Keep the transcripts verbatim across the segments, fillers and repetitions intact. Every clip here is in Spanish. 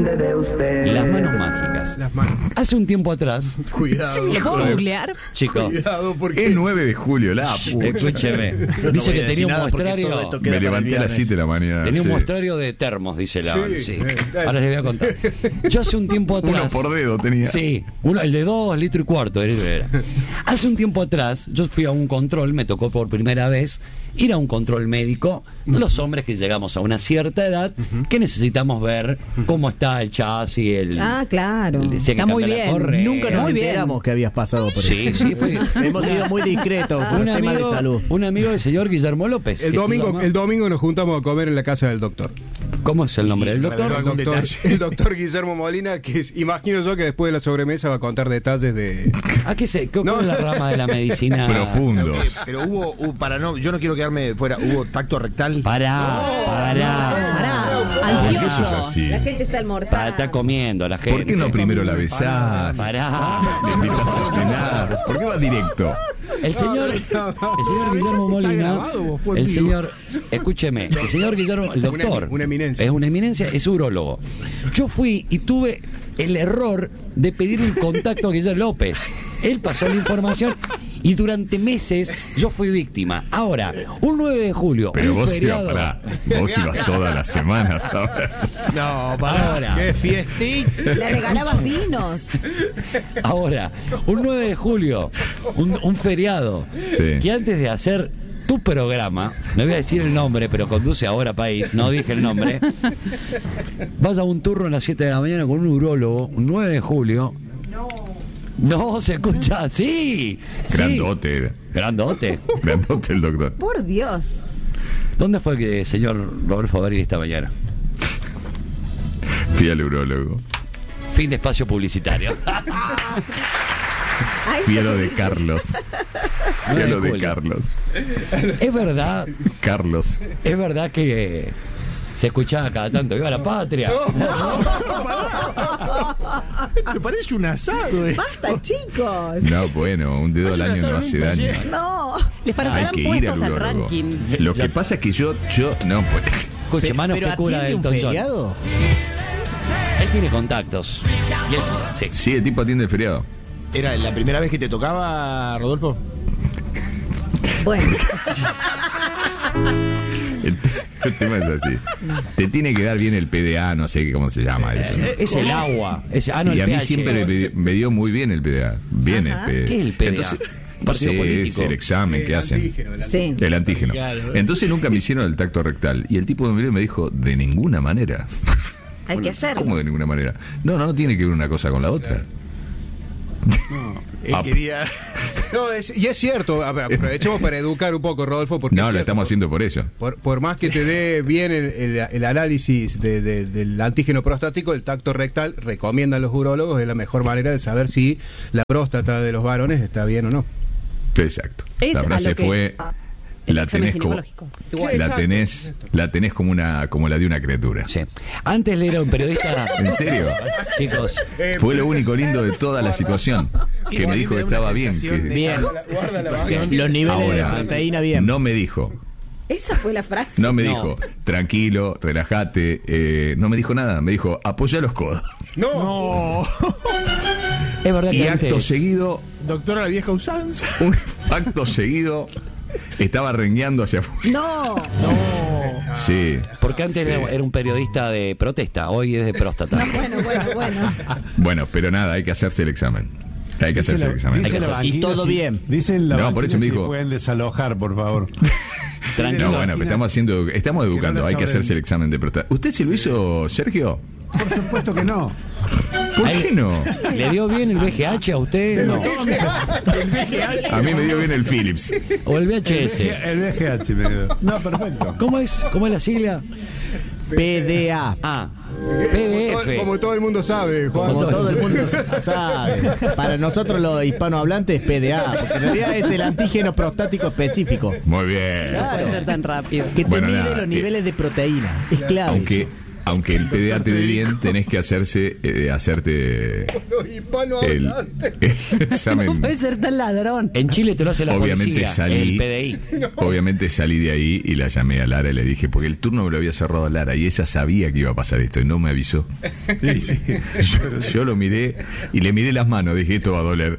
depende de usted. Las manos mágicas. Las manos. Hace un tiempo atrás, Cuidado. ¿Le puedo googlear? chicos, Cuidado porque Es nueve de julio, la puta. escúcheme, No dice voy que a tenía decir un nada porque muestrario. todo esto queda Me para el levanté a las viernes. siete de la mañana. Tenía un sí. muestrario de termos, dice la. Sí, Sí. eh, dale. Ahora les voy a contar. Yo hace un tiempo atrás. Uno por dedo tenía. Sí, uno, el de dos litros y cuarto. Era. Hace un tiempo atrás, yo fui a un control, me tocó por primera vez ir a un control médico. Los hombres que llegamos a una cierta edad, que necesitamos ver cómo está el chasis, el. Ah, claro. el- si hay que Está muy cambiar la bien. correa. Nunca nos Muy bien. enteramos que habías pasado por eso. Sí, sí, fue. Hemos sido muy discretos por Un temas de amigo, salud. un amigo del señor Guillermo López. el que se domingo, llama- el domingo nos juntamos a comer en la casa del doctor. ¿Cómo es el nombre del El doctor? doctor, detalle. el doctor Guillermo Molina, que es- imagino yo que después de la sobremesa va a contar detalles de... ¿A qué se, ¿Cuál No. es la rama de la medicina? Profundo. Eh, pero hubo, hubo- para no, yo no quiero quedarme fuera, hubo tacto rectal. Pará, pará. Pará, ¿Por qué sos ansioso. así? La gente está Pará, almorzando. está comiendo la gente. ¿Por qué no primero la besás? Pará. Le invitas a cenar. ¿Por qué va directo? El señor, el señor Guillermo Molina, grabado o fue en el vivo? señor, escúcheme, el señor Guillermo, el doctor, Una- una eminencia. es una eminencia, es urólogo. Yo fui y tuve el error de pedir un contacto a Guillermo López. Él pasó la información y durante meses yo fui víctima. Ahora, un nueve de julio, Pero un vos ibas feriado, para. Vos ibas todas las semanas, ¿sabes? No, para. Ahora. ¡Qué fiestita! Le regalabas vinos. ahora, un nueve de julio, un, un feriado, Sí. que antes de hacer tu programa, no voy a decir el nombre, pero conduce ahora País, no dije el nombre, vas a un turno a las siete de la mañana con un urólogo, un nueve de julio. No, se escucha, sí. sí. Grandote. Grandote. Grandote el doctor. Por Dios. ¿Dónde fue que señor Rodolfo Baril esta mañana? Fui al urólogo. Fin de espacio publicitario. Ay, Fui a lo de Carlos. Fui a lo de Julio. Carlos. Es verdad, Carlos. es verdad que se escuchaba cada tanto, ¡viva la patria! Me parece un asado, eh. basta, chicos. No, bueno, un dedo al año no hace daño. No. Hay Le faltarán que ir puestos al al urólogo. ranking. Lo que pasa es que yo, yo, no, pues. Escuche, manos ¿Pero que cura atiende del un Elton John. feriado? Él tiene contactos. Y él- sí. Sí, el tipo atiende el feriado. ¿Era la primera vez que te tocaba, Rodolfo? Bueno, El, el tema es así. Te tiene que dar bien el P D A, no sé cómo se llama eso. Es el agua. Es, ah, no, Y el a mí pH. siempre me, me dio muy bien el P D A. Bien Ajá. el P D A. ¿Qué es el P D A? Entonces, ¿Un partido sí, político? es el examen que El hacen. antígeno, el sí. El antígeno. Claro. Entonces nunca me hicieron el tacto rectal. Y el tipo me miró y me dijo, de ninguna manera. Hay que hacerlo. ¿Cómo de ninguna manera? No, no, no tiene que ver una cosa con la otra. Él Ah. quería. No, es- y es cierto, a ver, aprovechemos para educar un poco, Rodolfo, porque No, es lo cierto, estamos por- haciendo por eso. Por, por más que te dé bien el, el- el análisis de- de- del antígeno prostático, el tacto rectal, recomiendan los urólogos, es la mejor manera de saber si la próstata de los varones está bien o no. Exacto. Es La a frase lo que- fue, el la examen tenés como, ginecológico. Igual. la Exacto. tenés, la tenés como una, como la de una criatura. Sí. Antes le era un periodista. ¿En serio? Chicos, Fue lo único lindo de toda la situación. Que me dijo que estaba bien. Que, Bien. Guarda la Los niveles de ahora, proteína bien. no me dijo, Esa fue la frase. no me No. dijo, tranquilo, relájate, eh, no me dijo nada, me dijo, apoya los codos. No, es verdad que Y antes. acto seguido, Doctora la vieja usanza. un acto seguido, estaba rengueando hacia afuera. No. Sí. Porque antes Sí. era, era un periodista de protesta, hoy es de próstata. Bueno, bueno, bueno. Bueno, pero nada, hay que hacerse el examen. Hay que hacerse el examen. dice la la Y todo bien. Dicen la No, por eso me si dijo- pueden desalojar, por favor. Tranquilo. No, bueno, pero estamos haciendo, estamos educando, no hay que saben. hacerse el examen de próstata. ¿Usted se lo hizo, Sergio? Por supuesto que no. ¿Por Ahí- qué no? ¿Le dio bien el V G H a usted? No. A mí me dio bien el Philips. ¿O el V H S? El V G H me quedó. No, perfecto. ¿Cómo es? ¿Cómo es la sigla? P D A. Ah, como, todo, P D F. como todo el mundo sabe, Juan. Como todo el mundo sabe. Para nosotros los hispanohablantes, P D A. Porque en realidad es el antígeno prostático específico. Muy bien. No puede ser tan rápido. Que te Bueno, mide nada, los eh, niveles de proteína. Es clave. Aunque, aunque el P D A te dé bien, tenés que hacerse, eh, hacerte Los el, hispanohablantes. el examen. No puede ser tan ladrón. En Chile te lo hace la Obviamente policía, salí, el P D I. obviamente salí de ahí y la llamé a Lara y le dije, porque el turno me lo había cerrado Lara y ella sabía que iba a pasar esto y no me avisó. Sí, sí. Yo, yo lo miré y le miré las manos, dije, esto va a doler.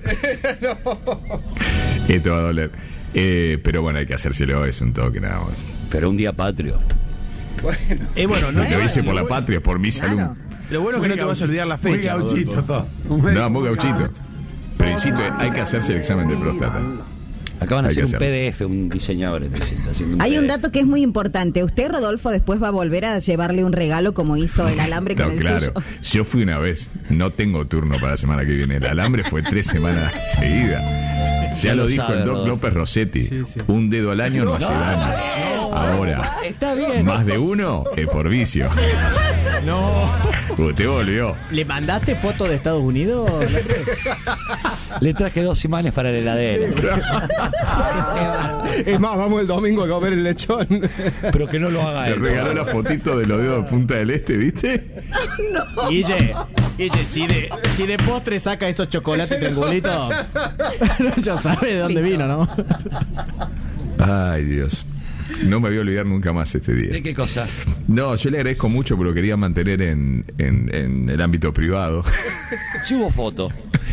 Esto va a doler. Eh, pero bueno, hay que hacérselo, es un toque nada más. Pero un día patrio. Bueno, Eh, bueno, no, Lo hice por la lo, patria, por mi Claro. salud. lo bueno es que no te vas a olvidar la Muy fecha. gauchito Rodolfo. todo. No, muy gauchito. Pero insisto, hay que hacerse el examen de próstata. Acaban de Hay que hacer un hacerlo. P D F, un diseñador está haciendo Hay P D un F. dato que es muy importante. Usted, Rodolfo, después va a volver a llevarle un regalo como hizo el alambre con No, el claro. suyo. Yo fui una vez. No tengo turno para la semana que viene. El alambre fue tres semanas seguidas. Ya Ya lo lo dijo sabe, el Doc Rodolfo. López Rossetti. Sí, sí. Un dedo al año no, hace daño. Ahora, Está bien. más de uno es por vicio. No. Usted volvió. ¿Le mandaste fotos de Estados Unidos? Le traje dos imanes para el heladero. es más, vamos el domingo a comer el lechón. Pero que no lo haga Te él. regaló la fotito de los dedos de Punta del Este, ¿viste? Guille, Guille, si de, si de postre saca esos chocolates triangulitos, ya sabe de dónde vino, ¿no? Ay, Dios. No me voy a olvidar nunca más este día. ¿De qué cosa? No, yo le agradezco mucho, pero lo quería mantener en, en, en el ámbito privado. Sí hubo foto.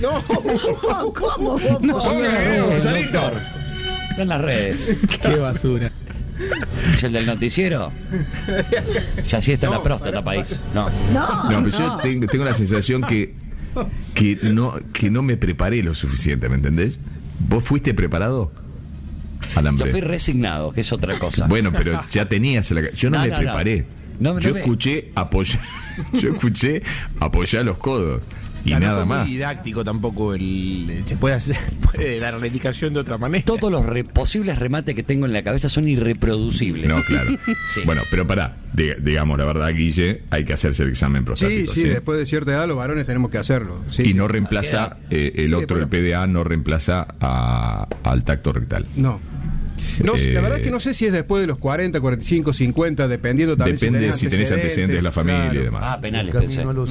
¿Cómo? No subió en las redes, Salito. doctor. Está en las redes. Qué basura. ¿Es el del noticiero? Ya así está en la próstata, país. No. No, No, pero yo tengo, tengo la sensación que, que, no, que no me preparé lo suficiente, ¿me entendés? ¿Vos fuiste preparado? Yo Alambre. fui resignado, que es otra cosa. Bueno, pero ya tenías la... Yo no, No, me no, preparé. no. No, yo no me- escuché apoyar... Yo escuché apoyar los codos. Y Claro, nada no fue más. muy didáctico tampoco el, se puede hacer puede la reivindicación de otra manera. Todos los re- posibles remates que tengo en la cabeza son irreproducibles. No, claro. Sí. Bueno, pero pará, diga- digamos la verdad, Guille, hay que hacerse el examen Sí, prostático. sí, después de cierta edad los varones tenemos que hacerlo. Sí, y sí. no reemplaza, eh, el Sí, otro, bueno. el P D A, no reemplaza a- al tacto rectal. No. No, Eh, la verdad es que no sé si es después de los cuarenta, cuarenta y cinco, cincuenta, dependiendo también Depende si tenés antecedentes de la familia y claro. demás. Ah, penales, pensé. No.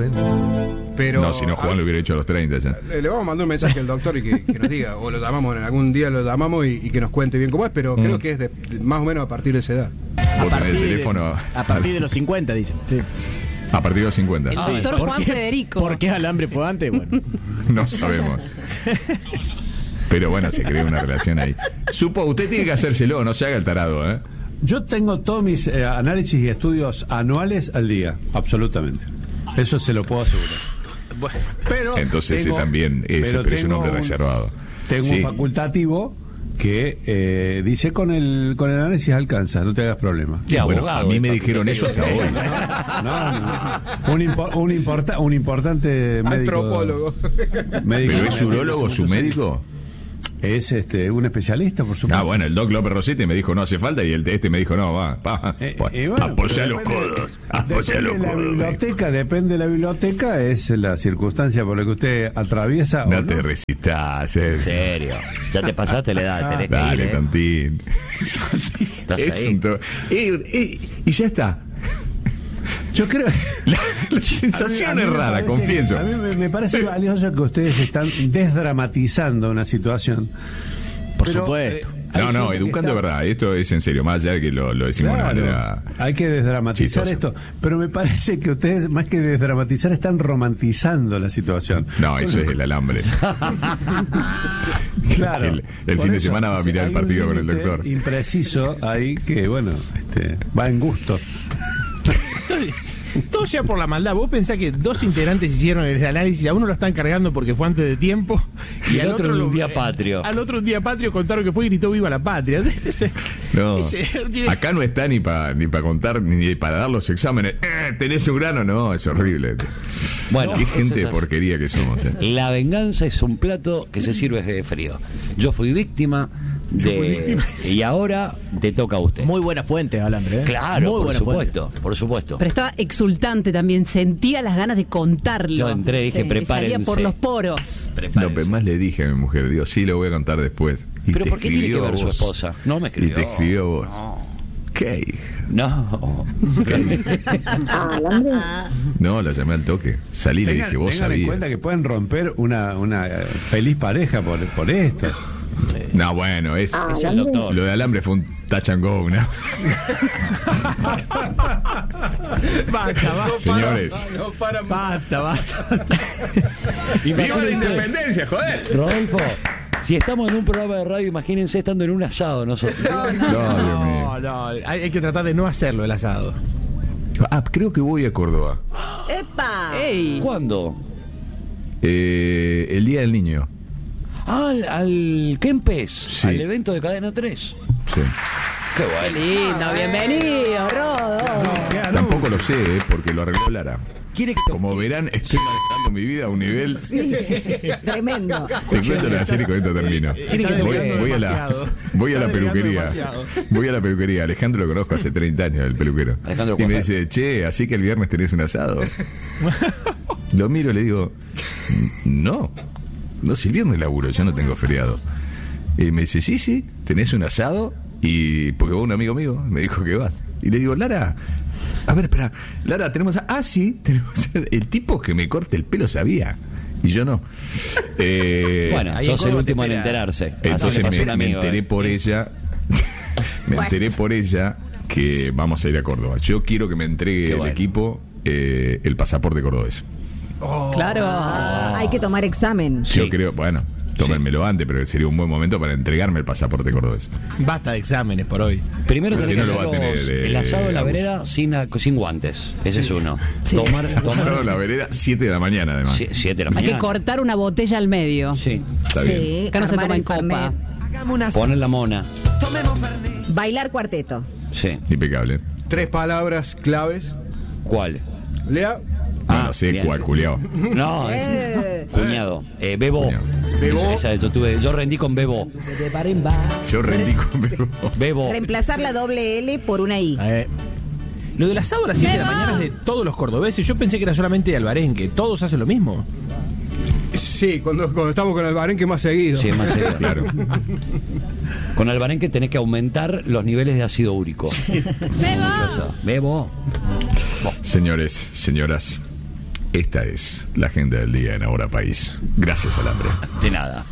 Pero no, si no, Juan lo hubiera hecho a los treinta ya. Le, le vamos a mandar un mensaje al doctor y que, que nos diga, o lo llamamos, en algún día lo llamamos y, y que nos cuente bien cómo es, pero Mm. creo que es de, de- más o menos a partir de esa edad. A Vos tenés el partir, de, teléfono a partir de los cincuenta, dicen. Sí. a partir de los cincuenta. El Ay, doctor ¿por Juan qué? Federico. ¿Por qué alambre fue antes? Bueno. No sabemos. Pero bueno, se crea una relación ahí. Supo, usted tiene que hacérselo, no se haga el tarado, ¿eh? Yo tengo todos mis eh, análisis y estudios anuales al día, absolutamente. Eso se lo puedo asegurar. Bueno, Pero Entonces tengo- ese también, ese, pero, es un tengo hombre reservado. Tengo Sí. un facultativo que eh, dice con el con el análisis alcanza, no te hagas problema. Qué Bueno, abogado, a mí eh, me dijeron eso hasta hoy. No, no. Un, impo- un, importa- un importante médico. Antropólogo. médico ¿Pero es hace urólogo muchos su años. médico? Es este un especialista, por supuesto. Ah, bueno, el Doc López Rossetti me dijo no hace falta y el de este me dijo no, va, pa, Eh, pa- y bueno, apoyá pero los depende- codos, apoyá depende los de la codos. biblioteca, depende de la biblioteca, es la circunstancia por la que usted atraviesa. No o te resistás, eh. En serio. Ya te pasaste la edad, tenés que Dale, ir, ¿eh? Tantín. Estás Es ahí. un to- Eh, eh, y ya está. Yo creo. La, la sensación A mí es me rara, parece- confieso. A mí me, me parece valioso que ustedes están desdramatizando una situación. Por Pero, supuesto. eh, hay No, no, gente que educando de está- verdad. Esto es en serio, más allá de que lo, lo decimos Claro, de una manera. hay que desdramatizar chistosa. esto, pero me parece que ustedes más que desdramatizar están romantizando la situación. No, eso es el alambre. Claro. El, el Por fin de eso, semana va a mirar hay el un partido con el límite doctor. Impreciso ahí que, bueno, este, va en gustos. todo sea por la maldad. Vos pensás que dos integrantes hicieron el análisis, a uno lo están cargando porque fue antes de tiempo Y al al otro en lo- un día patrio. Al otro un día patrio contaron que fue y gritó viva la patria. Ese- No, ese- tiene- acá no está ni para ni para contar ni para dar los exámenes. Eh, ¿Tenés un grano? No, es horrible. Bueno, Qué eso gente es de así. porquería que somos. eh. La venganza es un plato que se sirve de frío. Yo fui víctima de... Y ahora te toca a usted. Muy buena fuente, alambre. ¿eh? Claro, Muy por buena supuesto, por supuesto. Pero estaba exultante también, sentía las ganas de contarlo. Yo entré y dije, Sí, prepárense. salía por los poros. No, pero más le dije a mi mujer, digo, sí, lo voy a contar después. Y ¿Pero te por qué tiene que escribió ver a su vos. esposa? No me escribió. Y te escribió a vos. No. ¿Qué hija? No. ¿Qué? No, la llamé al toque. Salí y le Tengan, dije, vos tengan en sabías. cuenta que pueden romper una, una eh, feliz pareja por, por esto. No, bueno, es, Es el doctor. lo de alambre fue un touch and go, ¿no? Basta, basta. Señores. No para más. Basta, basta. ¡Viva la Imagínense, independencia, joder! Rodolfo, si estamos en un programa de radio, imagínense estando en un asado nosotros. No, Dios mío. No, no, hay, hay que tratar de no hacerlo el asado. Ah, creo que voy a Córdoba. ¡Epa! ¿Cuándo? Eh, el Día del Niño. Ah, al, al Kempes, Sí. al evento de Cadena tres. Sí. Qué bueno. Lindo, bienvenido, Rodo. Tampoco lo sé, ¿eh? Porque lo arregló Lara. ¿Quiere que Como verán, estoy manejando mi vida a un nivel. Sí, tremendo. Te cuento la serie y con esto termino. ¿Quieren que te Voy, diga? voy a la, demasiado. voy a la Está agregando peluquería. demasiado. Voy a la peluquería. Alejandro lo conozco hace treinta años, el peluquero. Alejandro Y me Coafer. dice, che, así que el viernes tenés un asado. Lo miro y le digo, no. No, si el viernes laburo, yo no tengo feriado. Y me dice, sí, sí, tenés un asado. Y porque vos, un amigo mío, me dijo que vas. Y le digo, Lara, a ver, espera, Lara, tenemos. a- Ah, sí, tenemos. El tipo que me corte el pelo sabía. Y yo no. Eh, Bueno, ahí en sos el Córdoba último te en espera. enterarse. Así entonces le pasó me, a un me amigo, enteré eh. por ella. me Bueno. enteré por ella que vamos a ir a Córdoba. Yo quiero que me entregue Qué el bueno. equipo eh, el pasaporte cordobés. Claro. Hay que tomar examen. Yo Sí. creo, bueno, tómenmelo antes, pero sería un buen momento para entregarme el pasaporte cordobés. Basta de exámenes por hoy. Primero Pero tenés si que no lo hacer va a los- tener, eh, el asado de la Agus. vereda sin, a- sin guantes. Ese es uno. Sí. Tomar, Pasado tomar en la vereda, siete de la mañana además. Sie- siete de la Hay que mañana. cortar una botella al medio. Sí. Está bien. Sí, Acá no se armar toma el en copa. fernet. Poner la mona. Bailar cuarteto. Sí. Impecable. Tres palabras claves. ¿Cuál? Lea. Ah, Ah, no sé bien. cuál, culiao. No, Eh. cuñado. Eh, Bebo. Cuñado. Bebo. Esa, yo, tuve, yo rendí con Bebo. Yo rendí con Bebo. Bebo. Reemplazar la doble L por una I. Eh, Lo del asado a las siete de la mañana es de todos los cordobeses. Yo pensé que era solamente de Albarenque. ¿Todos hacen lo mismo? Sí, cuando, cuando estamos con Albarenque más seguido. Sí, más serio. Claro. Con Albarenque tenés que aumentar los niveles de ácido úrico. Bebo. Bebo. Señores, señoras, esta es la agenda del día en Ahora País. Gracias, Alambre. De nada.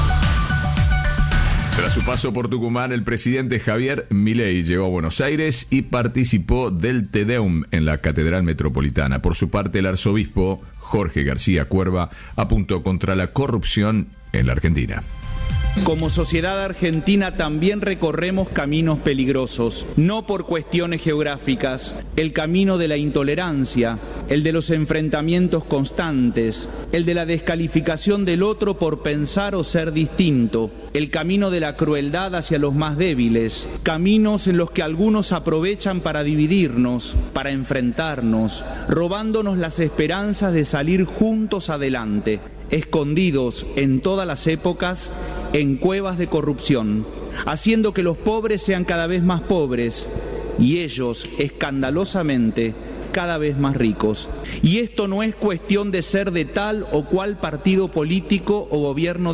Tras su paso por Tucumán, el presidente Javier Milei llegó a Buenos Aires y participó del Te Deum en la Catedral Metropolitana. Por su parte, el arzobispo Jorge García Cuerva apuntó contra la corrupción en la Argentina. Como sociedad argentina también recorremos caminos peligrosos, no por cuestiones geográficas, el camino de la intolerancia, el de los enfrentamientos constantes, el de la descalificación del otro por pensar o ser distinto, el camino de la crueldad hacia los más débiles, caminos en los que algunos aprovechan para dividirnos, para enfrentarnos, robándonos las esperanzas de salir juntos adelante, escondidos en todas las épocas en cuevas de corrupción, haciendo que los pobres sean cada vez más pobres y ellos, escandalosamente, cada vez más ricos. Y esto no es cuestión de ser de tal o cual partido político o gobierno